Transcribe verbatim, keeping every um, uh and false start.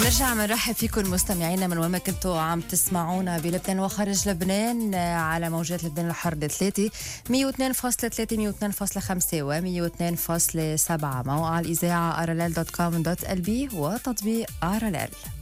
نرجع بنرحب فيكم مستمعينا من وين ما كنتوا عم تسمعونا بلبنان وخارج لبنان على موجات لبنان الحر ثلاثة مية واثنين فاصلة ثلاثة مية واثنين فاصلة خمسة و مية واثنين فاصلة سبعة موقع الإذاعة آر إل إل دوت كوم دوت إل بي وتطبيق آر إل إل.